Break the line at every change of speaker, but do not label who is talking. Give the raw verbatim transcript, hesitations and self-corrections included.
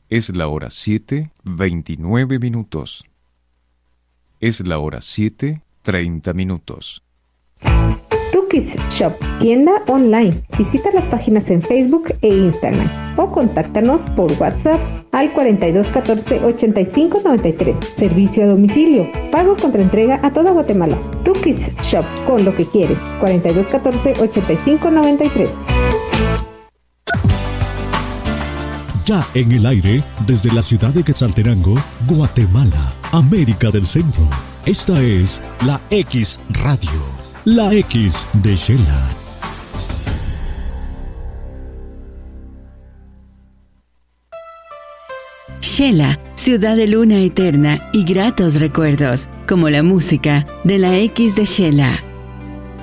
Es la hora siete, veintinueve minutos. Es la hora siete, treinta minutos.
Tukis Shop, tienda online. Visita las páginas en Facebook e Instagram o contáctanos por WhatsApp al cuarenta y dos catorce ochenta y cinco noventa y tres. Servicio a domicilio. Pago contra entrega a toda Guatemala. Tukis Shop, con lo que quieres. cuarenta y dos catorce ochenta y cinco noventa y tres.
Ya en el aire, desde la ciudad de Quetzaltenango, Guatemala, América del Centro. Esta es la X Radio, la X de Shela.
Shela, ciudad de luna eterna y gratos recuerdos, como la música de la X de Shela.